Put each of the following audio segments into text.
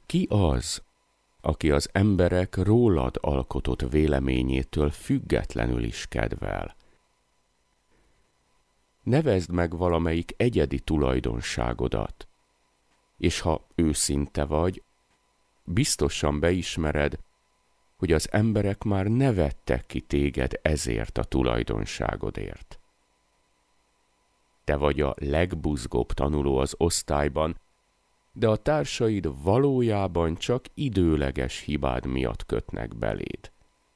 Ki az, aki az emberek rólad alkotott véleményétől függetlenül is kedvel? Nevezd meg valamelyik egyedi tulajdonságodat, és ha őszinte vagy, biztosan beismered, hogy az emberek már nevettek ki téged ezért a tulajdonságodért. Te vagy a legbuzgóbb tanuló az osztályban, de a társaid valójában csak időleges hibád miatt kötnek beléd.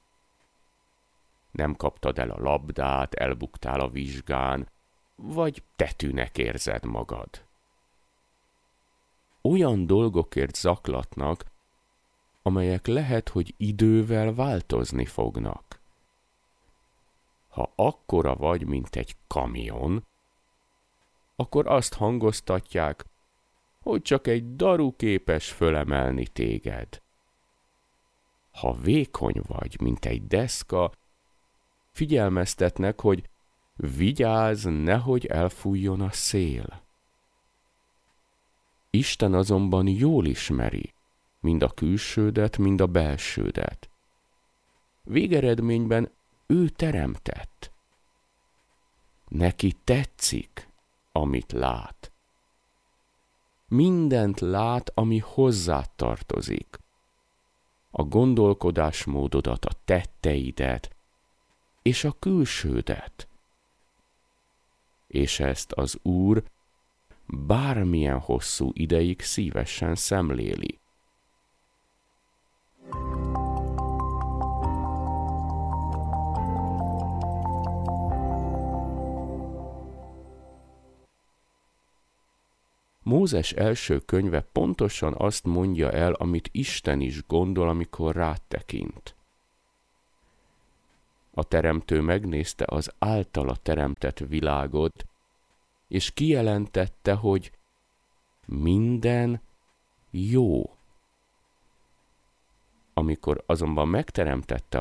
Nem kaptad el a labdát, elbuktál a vizsgán, vagy tetűnek érzed magad. Olyan dolgokért zaklatnak, amelyek lehet, hogy idővel változni fognak. Ha akkora vagy, mint egy kamion, akkor azt hangoztatják, hogy csak egy daru képes fölemelni téged. Ha vékony vagy, mint egy deszka, figyelmeztetnek, hogy vigyázz, nehogy elfújjon a szél. Isten azonban jól ismeri mind a külsődet, mind a belsődet. Végeredményben ő teremtett. Neki tetszik, amit lát. Mindent lát, ami hozzád tartozik. A gondolkodásmódodat, a tetteidet és a külsődet. És ezt az Úr bármilyen hosszú ideig szívesen szemléli. Mózes első könyve pontosan azt mondja el, amit Isten is gondol, amikor rád tekint. A teremtő megnézte az általa teremtett világot, és kijelentette, hogy minden jó. Amikor azonban megteremtette